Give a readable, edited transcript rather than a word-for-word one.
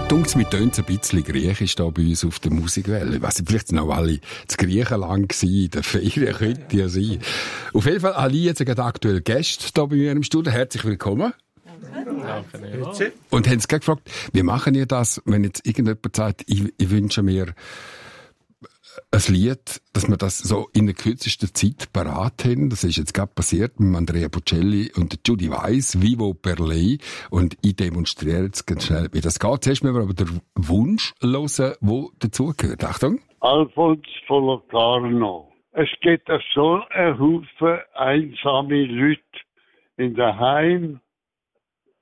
Heute mit tönt ein bisschen Griechisch da bei uns auf der Musikwelle. Ich weiss nicht, vielleicht sind auch alle zu Griechenland gewesen, in der Ferien könnte ja sein. Auf jeden Fall, Ali jetzt gerade aktuell Gäste hier bei mir im Studio. Herzlich willkommen. Danke. Und haben Sie gerade gefragt, wie machen ihr das, wenn jetzt irgendjemand sagt, ich wünsche mir ein Lied, dass wir das so in der kürzesten Zeit parat haben. Das ist jetzt gerade passiert mit Andrea Bocelli und Judy Weiss, Vivo per lei. Und ich demonstriere jetzt ganz schnell, wie das geht. Zuerst müssen wir aber den Wunsch hören, der dazugehört. Achtung. Alfons von Locarno. Es gibt so einen Haufen einsame Leute in den Heimen